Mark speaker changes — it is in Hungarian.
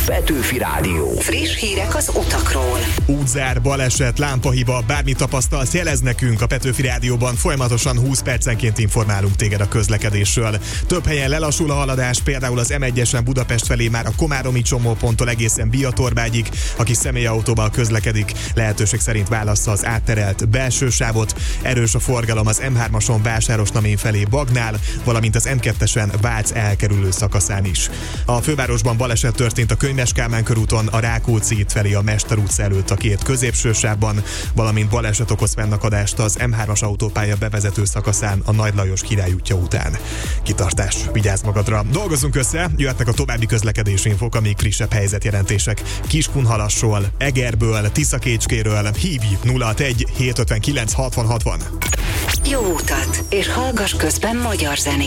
Speaker 1: Petőfi Rádió.
Speaker 2: Friss hírek az utakról.
Speaker 3: Útzár, baleset, lámpahiba, bármit tapasztalsz, jelez nekünk. A Petőfi Rádióban folyamatosan 20 percenként informálunk téged a közlekedésről. Több helyen lelassul a haladás, például az M1-esen Budapest felé már a komáromi csomóponttól egészen Biatorbágyig. Aki személyautóval közlekedik, lehetőség szerint válassza az átterelt belső sávot. Erős a forgalom az M3-ason Vásárosnamén felé Bagnál, valamint az M2-esen Vác elkerülő szakaszán is. A fővárosban baleset történt a Könyves Kálmán körúton, a Rákóczi híd felé a Mester utca előtt a két középső sávban, valamint baleset okoz fennakadást az M3-as autópálya bevezető szakaszán a Nagy Lajos Király útja után. Kitartás, vigyázz magadra! Dolgozunk össze, jöhetnek a további közlekedésinfók, a még frissebb helyzetjelentések Kiskunhalasról, Egerből, Tiszakécskéről. Hívj 061 759 60 60.
Speaker 2: Jó utat, és hallgass közben magyar zenét.